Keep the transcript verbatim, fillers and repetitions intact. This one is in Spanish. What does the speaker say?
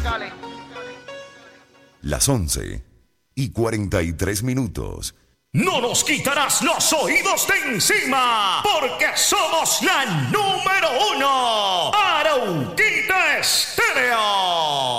Las once y cuarenta y tres minutos. No nos quitarás los oídos de encima, porque somos la número uno.